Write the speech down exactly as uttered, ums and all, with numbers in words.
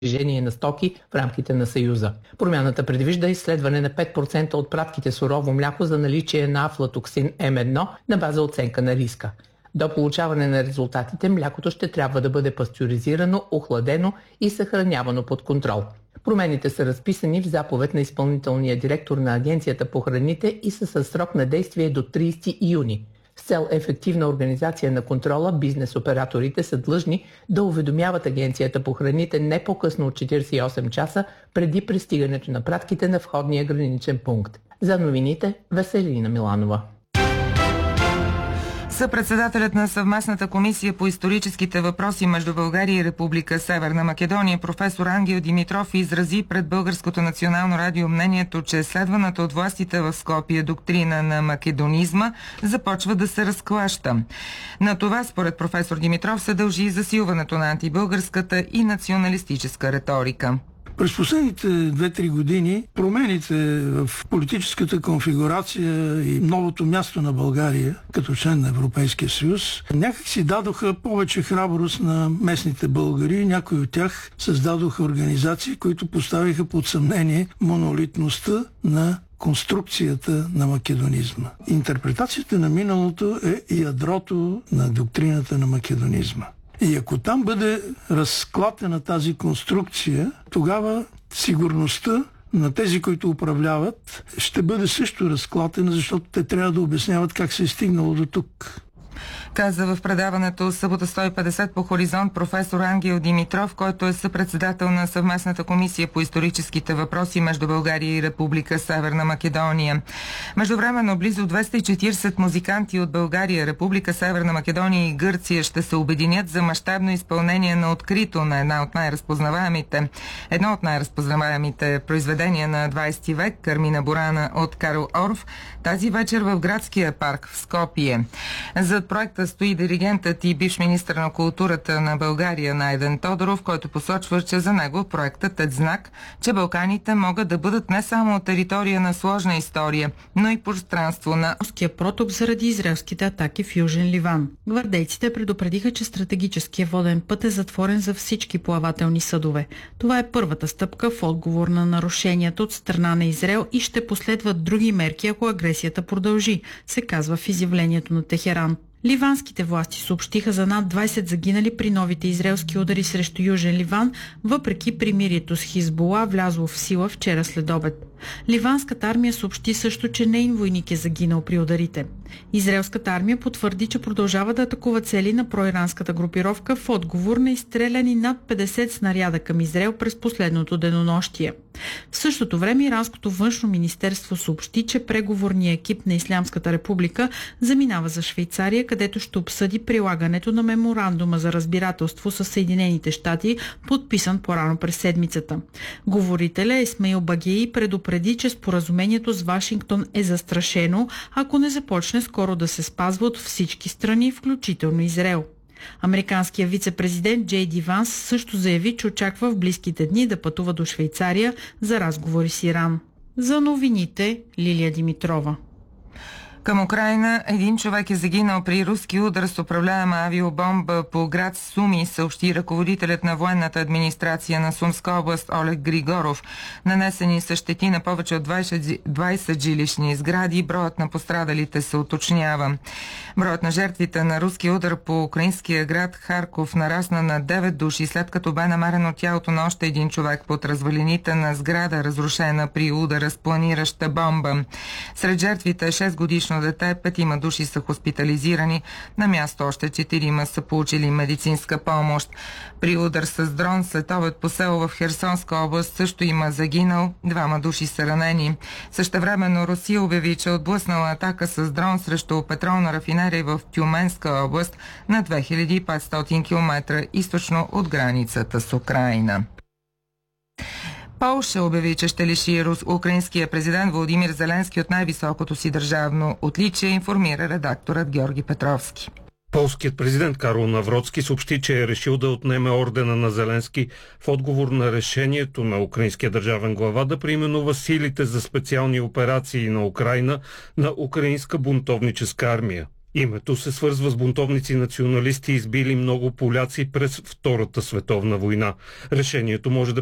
движение на стоки в рамките на Съюза. Промяната предвижда изследване на пет процента от пратките сурово мляко за наличие на афлатоксин М едно на база оценка на риска. До получаване на резултатите млякото ще трябва да бъде пастеризирано, охладено и съхранявано под контрол. Промените са разписани в заповед на изпълнителния директор на Агенцията по храните и са със срок на действие до тридесети юни. С цел ефективна организация на контрола, бизнес операторите са длъжни да уведомяват Агенцията по храните не по-късно от четиридесет и осем часа преди пристигането на пратките на входния граничен пункт. За новините Веселина Миланова. Съпредседателят на съвместната комисия по историческите въпроси между България и Република Северна Македония, професор Ангел Димитров, изрази пред Българското национално радио мнението, че следваната от властите в Скопие доктрина на македонизма започва да се разклаща. На това, според професор Димитров, се дължи засилването на антибългарската и националистическа риторика. През последните две-три години промените в политическата конфигурация и новото място на България като член на Европейския съюз някак си дадоха повече храброст на местните българи. Някои от тях създадоха организации, които поставиха под съмнение монолитността на конструкцията на македонизма. Интерпретацията на миналото е ядрото на доктрината на македонизма. И ако там бъде разклатена тази конструкция, тогава сигурността на тези, които управляват, ще бъде също разклатена, защото те трябва да обясняват как се е стигнало до тук. Каза в предаването Събота сто и петдесет по Хоризонт професор Ангел Димитров, който е съпредседател на съвместната комисия по историческите въпроси между България и Република Северна Македония. Междувременно близо двеста и четиридесет музиканти от България, Република Северна Македония и Гърция ще се обединят за мащабно изпълнение на открито на една от най-разпознаваемите, едно от най-разпознаваемите произведения на двадесети век, Кармина Бурана от Карл Орф, тази вечер в градския парк в Скопие. Зад проекта стои диригентът и бивш министър на културата на България Найден Тодоров, който посочва, че за него проектът е знак, че Балканите могат да бъдат не само територия на сложна история, но и пространство на Морския проток заради израелските атаки в Южен Ливан. Гвардейците предупредиха, че стратегическия воден път е затворен за всички плавателни съдове. Това е първата стъпка в отговор на нарушенията от страна на Израел и ще последват други мерки, ако агресията продължи, се казва в изявлението на Техеран. Ливанските власти съобщиха за над двадесет загинали при новите израелски удари срещу Южен Ливан, въпреки примирието с Хизбула, влязло в сила вчера след обед. Ливанската армия съобщи също, че неин войник е загинал при ударите. Израелската армия потвърди, че продължава да атакува цели на проиранската групировка в отговор на изстреляни над петдесет снаряда към Израел през последното денонощие. В същото време иранското външно министерство съобщи, че преговорният екип на Ислямската република заминава за Швейцария, където ще обсъди прилагането на меморандума за разбирателство с Съединените щати, подписан по-рано през седмицата. Говорителя Исмаил Багеи предупреди, че споразумението с Вашингтон е застрашено, ако не започне скоро да се спазва от всички страни, включително Израел. Американският вице-президент Джей Ди Ванс също заяви, че очаква в близките дни да пътува до Швейцария за разговори с Иран. За новините Лилия Димитрова. Към Украйна един човек е загинал при руски удар с управляема авиобомба по град Суми, съобщи ръководителят на военната администрация на Сумска област Олег Григоров. Нанесени са щети на повече от двадесет жилищни сгради. Броят на пострадалите се уточнява. Броят на жертвите на руски удар по украинския град Харков нарасна на девет души, след като бе намерено тялото на още един човек под развалините на сграда, разрушена при удара с планираща бомба. Сред жертвите е шест годишно дете, петима души са хоспитализирани. На място още четирима са получили медицинска помощ. При удар с дрон след обед по село в Херсонска област също има загинал, двама души са ранени. Същевременно Русия обяви, че отблъснала атака с дрон срещу петролна рафинерия в Тюменска област на две хиляди и петстотин километра източно от границата с Украйна. Полша обяви, че ще лиши украинския президент Володимир Зеленски от най-високото си държавно отличие, информира редакторът Георги Петровски. Полският президент Карл Навроцки съобщи, че е решил да отнеме ордена на Зеленски в отговор на решението на украинския държавен глава да преименува силите за специални операции на Украйна на Украинска бунтовническа армия. Името се свързва с бунтовници националисти, избили много поляци през Втората световна война. Решението може да